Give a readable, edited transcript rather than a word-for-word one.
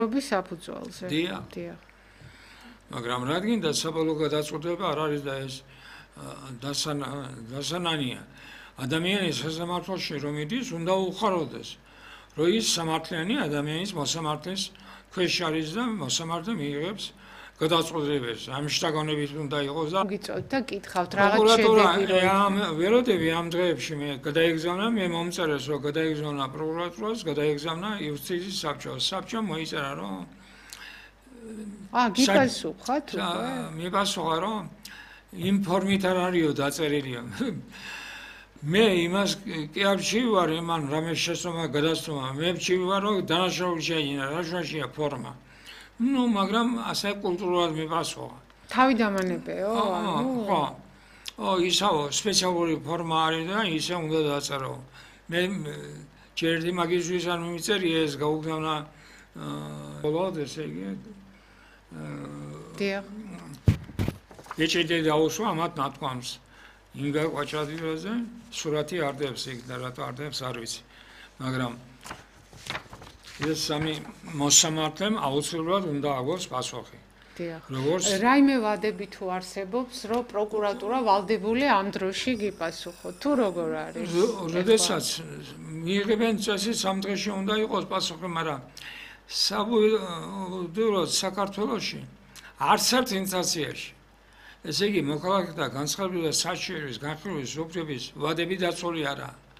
რობის საფუძველზე. დიახ. მაგრამ რადგან და საბოლოო გადაწყვეტილება არ არის და ეს დასანანია. ადამიანის სასამართლოში რომ იდის, უნდა უხაროდეს, რომ ის სამართლიანი ადამიანის მოსამართლის ქვეშ არის და მოსამართლე მიიღებს გადაწყვეტილებებს. ამ შთაგონებით უნდა იყოს და გიწევთ და კითხავთ რაღაც შედეგი რომ ველოდები ამ დღეებში მე გადაეგზავნა მე მომწერეს რომ გადაეგზავნა პროკურატურას, გადაეგზავნა იუსტიციის საბჭოს. საბჭომ მოიწერა რომ გიპასუხა თუ მიპასუხა რომ იმ ფორმით არ არისო დაწერილია. მე იმას კი არ ვარ იმან რამე შესწომა გადასწომა მე ვარ რომ დანაშაული შეინა რა შუაშია ფორმა. ნუ მაგრამ ასე კულტურულად მიპასუხა. თავიდამანებეო? ხო, ისაო სპეციალური ფორმა არის და ისე უნდა დაწერო. მე ჯერდი მაგისთვის არ მიმიწერია ეს გაუგზავნა ბოლოდ ესე იგი დიახ. ეჭედი დაუსვა ამათ ნათქვამს. ინგა ყვაჩადიაზე სურათი არდებს იქ და რატო არდებს არ ვიცი. მაგრამ ეს სამი მოსამართლემ აუცილებლად უნდა აგოს პასუხი. დიახ. როგორც რაიმე ვადები თუ არსებობს, რომ პროკურატურა ვალდებული ამ დროში გიპასუხო. თუ როგორ არის? როდესაც მიიღებენ წესით სამ დღეში უნდა იყოს პასუხი, მაგრამ საბუდოოდ საქართველოში არც ერთ ინსტანციაში ესე იგი მოქალაქეთა განცხადებისა და საჩივრების განხილვის სუბjektivis ვადები დაცული არაა.